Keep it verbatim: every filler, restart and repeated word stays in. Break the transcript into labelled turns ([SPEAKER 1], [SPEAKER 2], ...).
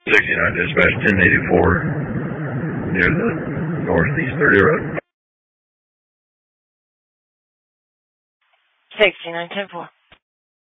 [SPEAKER 1] sixty-nine dispatch, ten eighty-four, near the northeast thirty road.
[SPEAKER 2] sixty-nine ten four.